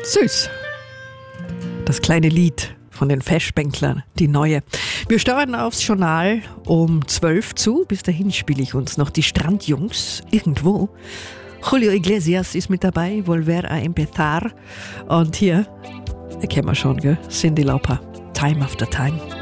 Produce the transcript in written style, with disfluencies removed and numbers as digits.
Süß. Das kleine Lied von den Feschbänklern, die neue. Wir steuern aufs Journal um 12 zu. Bis dahin spiele ich uns noch die Strandjungs irgendwo. Julio Iglesias ist mit dabei, Volver a empezar. Und hier, kennen wir schon, gell? Cyndi Lauper, Time After Time.